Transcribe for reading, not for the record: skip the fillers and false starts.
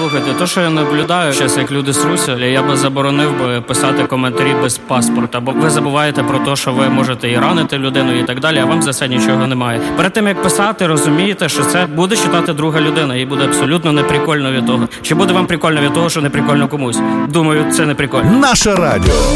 Слухайте, то, що я наблюдаю зараз, як люди сруся, я би заборонив би писати коментарі без паспорта, бо ви забуваєте про те, що ви можете і ранити людину і так далі, а вам за це нічого немає. Перед тим, як писати, розумієте, що це буде читати друга людина, і буде абсолютно неприкольно від того. Чи буде вам прикольно від того, що неприкольно комусь? Думаю, це не прикольно. Наше радіо.